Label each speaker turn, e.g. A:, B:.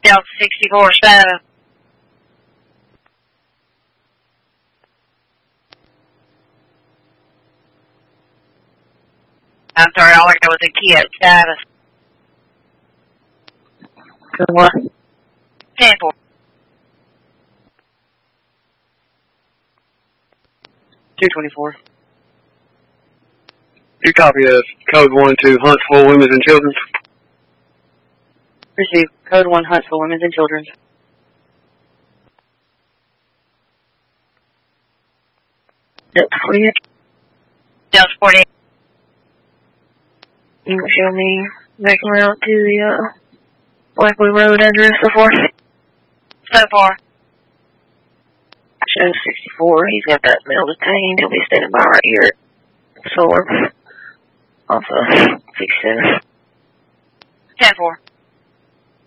A: Delta 64 status. I'm sorry, all I got was a Kia status.
B: What?
A: 10-4.
B: 224.
C: You copy of code 1 to Huntsville Women's and Children's.
B: Receive. Code 1, Huntsville Women's and Children's. Delta 48.
A: Delta 48.
B: You can show me making route to the Blackley Road address so far.
A: So far.
B: Show 64. He's got that male detained. He'll be standing by right here at Solar off of 67.
A: 10-4.